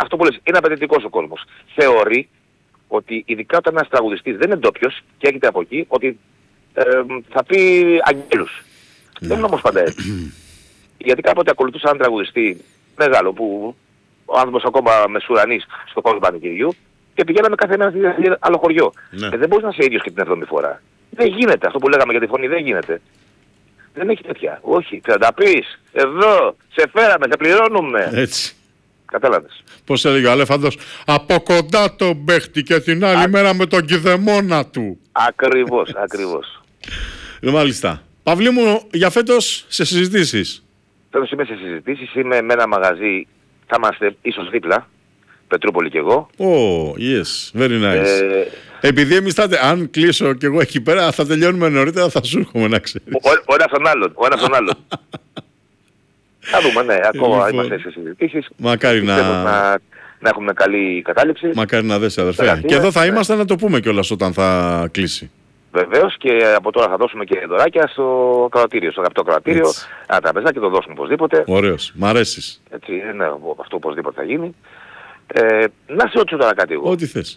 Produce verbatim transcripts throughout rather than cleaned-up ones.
αυτό που λες, είναι απαιτητικός ο κόσμος. Θεωρεί ότι ειδικά όταν ένας τραγουδιστής δεν είναι ντόπιος και έρχεται από εκεί, ότι ε, θα πει αγγέλους. Ναι. Δεν είναι όμως πάντα έτσι. Γιατί κάποτε ακολουθούσα έναν τραγουδιστή μεγάλο που ο άνθρωπος ακόμα μεσουρανής στο χώρο του πανηγυριού και πηγαίναμε κάθε μέρα σε άλλο χωριό. Ναι. Ε, δεν μπορείς να είσαι ίδιος και την εβδομή φορά. Δεν γίνεται. Αυτό που λέγαμε για τη φωνή δεν γίνεται. Δεν έχει τέτοια. Όχι. Θα τα πεις. Εδώ. Σε φέραμε. Σε πληρώνουμε. Έτσι. Κατάλαβες. Πώς έλεγε ο Αλέφαντος. Από κοντά τον παίχτη και την άλλη Α... μέρα με τον κηδεμόνα του. Ακριβώς. Ακριβώς. Μάλιστα. Παυλί μου, για φέτος σε συζητήσεις. Φέτος είμαι σε συζητήσεις. Είμαι με ένα μαγαζί. Θα είμαστε ίσως δίπλα. Πετρούπολη κι εγώ. Oh, yes. Very nice. Ε... Επειδή εμείς θα, αν κλείσω κι εγώ εκεί πέρα, θα τελειώνουμε νωρίτερα, θα σου έρχομαι να ξέρεις. Ο, ο ένας τον άλλον. Ο ένας τον άλλον. Θα δούμε, ναι. Ακόμα λοιπόν, είμαστε σε συζητήσεις. Μακάρι να... να... να έχουμε καλή κατάληψη. Μακάρι να δέσει, αδερφέ. Και εδώ θα ναι. είμαστε να το πούμε κιόλας όταν θα κλείσει. Βεβαίως, και από τώρα θα δώσουμε και δωράκια στο κρατήριο, στο αγαπητό κρατήριο. Ένα τραπεζάκι το δώσουμε οπωσδήποτε. Ωραίος. Μ' αρέσεις. Έτσι, ναι, αυτό οπωσδήποτε θα γίνει. Ε, να σε ρωτήσω τώρα κάτι εγώ. Ό,τι θες.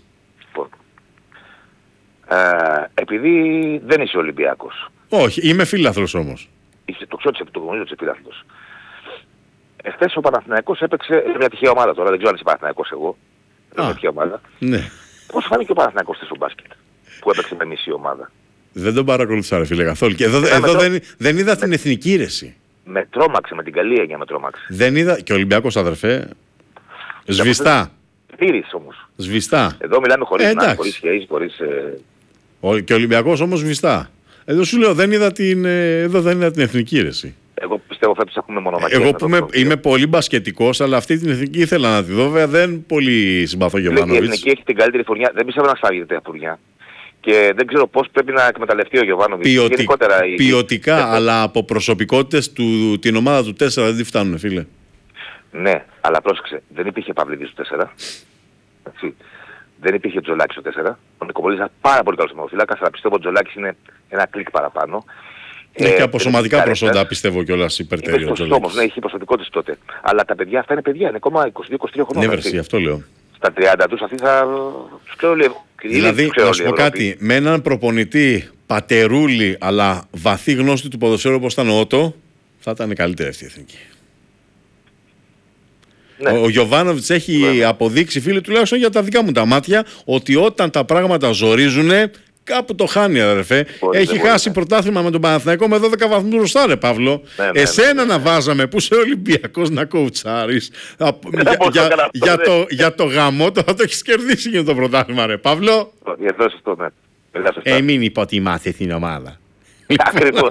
Ε, επειδή δεν είσαι Ολυμπιακός. Όχι, είμαι φίλαθλος όμως. Είσαι, το ξέρω, το γνωρίζω ότι είσαι φίλαθλος. Εχθές ο Παναθηναϊκός έπαιξε μια τυχαία ομάδα τώρα, δεν ξέρω αν είσαι Παναθηναϊκός εγώ. Α, μια τυχαία ομάδα. Ναι. Πώς φάνηκε ο Παναθηναϊκός στο μπάσκετ που έπαιξε με μισή ομάδα. Δεν τον παρακολουθήσα ρε φίλε καθόλου. Και εδώ, εδώ μετρό... δεν, δεν είδα με... την εθνική ήρεση. Με τρόμαξε, με την καλή έννοια με τρόμαξε. Δεν είδα, και ο Ολυμπιακός αδερφέ, σβηστά. Πήρης όμως. Σβηστά. Εδώ μιλάμε χωρίς ε, να, χωρίς σχέσεις, χωρίς... Ε... Ο, και ο Ολυμπιακός όμως σβηστά. Εδώ σου λέω, δεν είδα την, εδώ δεν είδα την εθνική ήρεση. Εγώ πιστεύω φέτος έχουμε μονομαχίες. Εγώ που είμαι, είμαι πολύ μπασκετικός, αλλά αυτή την εθνική ήθελα να τη δω, βέβαια δεν πολύ συμπαθώ Γιωβάνοβιτς. Η εθνική έχει την καλύτερη φουρνιά, δεν πιστεύω να σφάγεται η φουρνιά. Και δεν ξέρω πώς πρέπει να εκμεταλλευτεί ο Γιωβάνοβιτς. Ποιοτικ, η... Ποιοτικά, η... αλλά από προσωπικότητες του, την ομάδα του τέσσερα δεν τη φτάνουν, φίλε. Ναι, αλλά πρόσεξε, δεν υπήρχε Παυλίδης στο τέσσερα. Έτσι. Δεν υπήρχε Τζολάκης στο τέσσερα. Ο Νικοπολής ήταν πάρα πολύ καλός θεματοφύλακας, αλλά πιστεύω ότι ο Τζολάκης είναι ένα κλικ παραπάνω. Ναι, ε, και από σωματικά προσόντα πιστεύω κιόλας υπερτέρει ο Τζολάκης. Όμως, ναι, είχε προσωπικότητες τότε. Αλλά τα παιδιά αυτά είναι παιδιά, είναι ακόμα είκοσι δύο είκοσι τρία χρονών. Ναι, βρεσί, αυτό λέω. Στα τριάντα τους αυτοί θα τους ξέρω λίγο. Δηλαδή, να σου πω κάτι, με έναν προπονητή πατερούλη αλλά βαθύ γνώστη του ποδοσφαίρου όπως ήταν ο Ότο, θα ήταν καλύτερη αυτή η εθνική. Ναι. Ο, ο Γιωβάνοβιτς έχει Βέβαια. αποδείξει, φίλοι, τουλάχιστον για τα δικά μου τα μάτια, ότι όταν τα πράγματα ζορίζουνε, κάπου το χάνει, αδερφέ. Μπορεί, έχει χάσει μπορεί, πρωτάθλημα με τον Παναθηναϊκό με δώδεκα βαθμούς μπροστά, ρε Παύλο. Ναι, ναι, Εσένα ναι, ναι, να ναι. βάζαμε που είσαι Ολυμπιακός να κοουτσάρεις. για, για, για, το, για το γαμό το θα το έχεις κερδίσει για το πρωτάθλημα, ρε Παύλο. Για το σωστό, ναι. Ε, μην υποτιμάτε την ομάδα. Ακριβώς.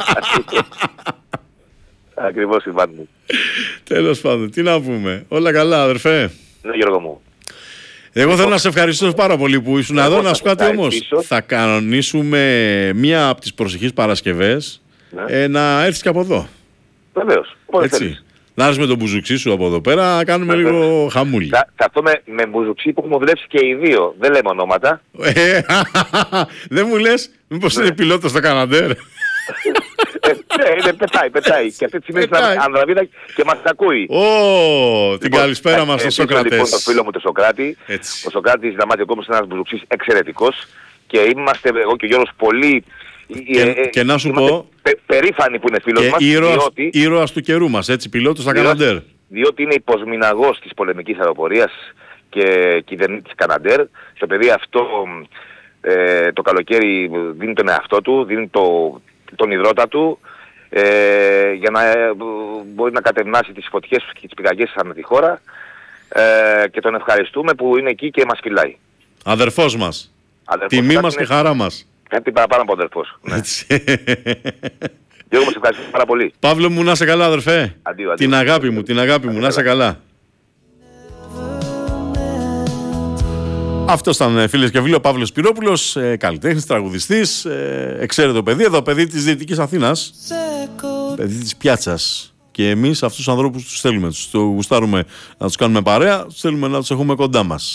Ακριβώς, Ιβάν μου. Τέλος πάντων, τι να πούμε. Όλα καλά, αδερφέ. Ναι, Γιώργο μου. Εγώ θέλω να σε ευχαριστήσω πάρα πολύ που ήσουν εδώ. Να σου πω κάτι όμως. Θα κανονίσουμε μία από τις προσεχείς Παρασκευές ναι. ε, να έρθεις και από εδώ. Βεβαίως. Έτσι. Να έρθεις με τον μπουζουξί σου από εδώ πέρα, να κάνουμε ναι, λίγο ναι. χαμούλι. Θα, θα αυτό με, με μπουζουξί που έχουμε δουλέψει και οι δύο. Δεν λέμε ονόματα. Ε, δεν μου λες, μήπως ναι. είναι πιλότος στο Καναντέρ. Ναι, είναι, πετάει, πετάει. Και αυτή τη στιγμή στην Ανδραβίδα και μας ακούει. Ω, την καλησπέρα μας στο Σοκράτες. Λοιπόν, το φίλο μου το Σοκράτη. Ο Σοκράτης Δαμάτιο-Κόμος είναι ένας μπουζουξής εξαιρετικός. Και είμαστε εγώ και ο Γιώργος πολύ... Και, ε, και να σου πω... Πε, περήφανοι που είναι φίλος και μας. Ήρωας, διότι, ήρωας του καιρού μας, έτσι, πιλότος στα Καναντέρ. Διότι είναι υποσμηναγός της πολεμικής αεροπορίας και κυβερνήτης Καναντέρ. Στο παιδί αυτό ε, το καλοκαίρι δίνει τον εαυτό του, δίνει το... τον υδρότα του ε, για να ε, μπορεί να κατευνάσει τις φωτιές και τις πυρκαγιές ανά τη χώρα ε, και τον ευχαριστούμε που είναι εκεί και μας φυλάει. Αδερφός μας. Αδερφός Τιμή μας και χαρά μας. Κάτι παραπάνω από αδερφός. Ναι. Γιώργο, μας ευχαριστώ πάρα πολύ. Παύλο μου, να σε καλά, αδερφέ. Αντίο, αντίο. Την αγάπη μου, την αγάπη μου, να σε καλά. Αυτό ήταν, φίλες και φίλοι, ο Παύλος Σπυρόπουλος, ε, καλλιτέχνης, τραγουδιστής, ε, εξαίρετο παιδί, εδώ παιδί της Δυτικής Αθήνας, παιδί της πιάτσας. Και εμείς αυτούς τους ανθρώπους τους θέλουμε, τους το γουστάρουμε να τους κάνουμε παρέα, τους θέλουμε να τους έχουμε κοντά μας.